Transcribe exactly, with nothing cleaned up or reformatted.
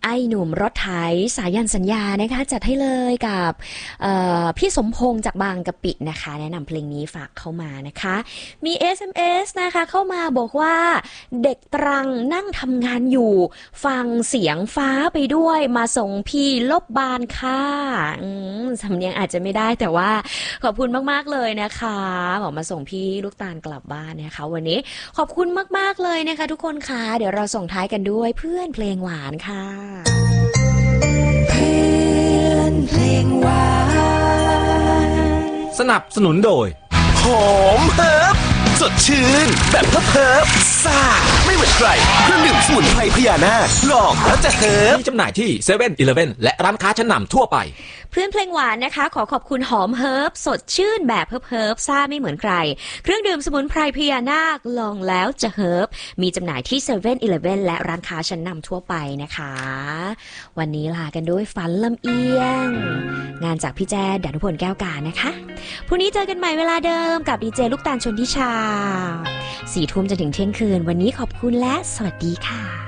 ไอ้หนุ่มรถไถสายันสัญญานะคะจัดให้เลยกับพี่สมพงษ์จากบางกะปินะคะแนะนำเพลงนี้ฝากเข้ามานะคะมี เอส เอ็ม เอส นะคะเข้ามาบอกว่าเด็กตรังนั่งทำงานอยู่ฟังเสียงฟ้าไปด้วยมาส่งพี่ลบบานค่ะสำเนียงอาจจะไม่ได้แต่ว่าขอบคุณมากๆเลยนะคะบอกมาส่งพี่ลูกตาลกลับบ้านนะคะวันนี้ขอบคุณมากๆเลยนะคะทุกคนค่ะเดี๋ยวเราส่งท้ายกันด้วยเพื่อนเพลงหวานค่ะเพื่อนเพลงหวานสนับสนุนโดยหอมเฮิร์บสดชื่นแบบเฮิร์บซ่าไม่เหมือนใครเครื่องดื่มสมุนไพรพญานาคลองแล้วจะเฮิร์บมีจำหน่ายที่เซเว่นอีเลฟเว่นและร้านค้าชั้นนำทั่วไปเพื่อนเพลงหวานนะคะขอขอบคุณหอมเฮิร์บสดชื่นแบบเฮิร์บเฮิร์บซ่าไม่เหมือนใครเครื่องดื่มสมุนไพรพญานาคลองแล้วจะเฮิร์บมีจำหน่ายที่เซเว่นอีเลฟเว่นและร้านค้าชั้นนำทั่วไปนะคะวันนี้ลากันด้วยฝันลำเอียงงานจากพี่แจ้ดานุพลแก้วกานะคะพรุ่งนี้เจอกันใหม่เวลาเดิมกับดีเจลูกตาลชนทิชาสี่ทุ่มจนถึงเที่ยงคืนวันนี้ขอบคุณและสวัสดีค่ะ